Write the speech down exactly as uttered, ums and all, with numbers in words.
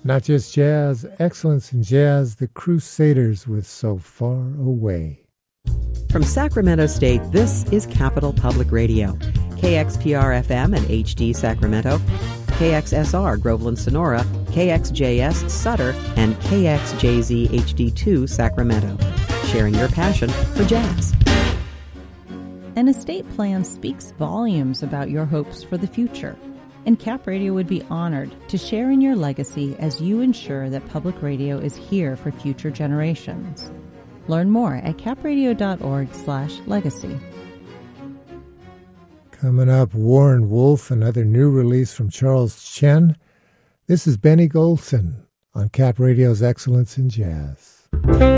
Not just jazz, excellence in jazz, the Crusaders with So Far Away. From Sacramento State, this is Capital Public Radio. K X P R F M and H D Sacramento, K X S R Groveland Sonora, K X J S Sutter, and K X J Z H D two Sacramento. Sharing your passion for jazz. An estate plan speaks volumes about your hopes for the future, and Cap Radio would be honored to share in your legacy as you ensure that public radio is here for future generations. Learn more at capradio.org slash legacy. Coming up, Warren Wolf, another new release from Charles Chen. This is Benny Golson on Cap Radio's Excellence in Jazz.